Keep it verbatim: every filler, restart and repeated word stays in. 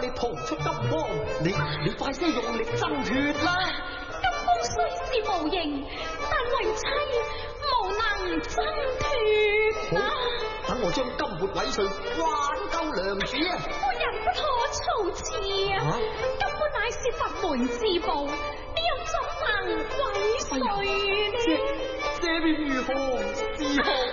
你逃出金光，你你快些用力掙脫啦！ 金光雖是無形，但為妻無能掙脫啊！ 等我將金缽毀碎，挽救娘子啊！ 夫人不可措辭啊！金缽乃是佛門之寶，你又怎能毀碎呢？ 這這便如何是好？